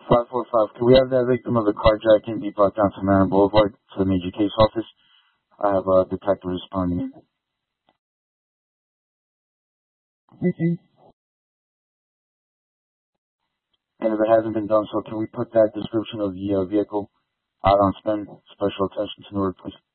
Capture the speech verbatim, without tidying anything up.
five four five, can we have that victim of the carjacking be brought down to Marin Boulevard to the major case office? I have a detective responding. Okay. And if it hasn't been done so, can we put that description of the uh, vehicle out on spin? Special attention to Newark, please.